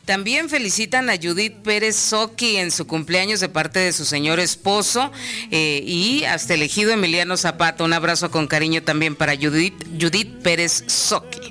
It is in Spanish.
También felicitan a Judith Pérez Soki en su cumpleaños de parte de su señor esposo y hasta el ejido Emiliano Zapata. Un abrazo con cariño también para Judith Pérez Soki.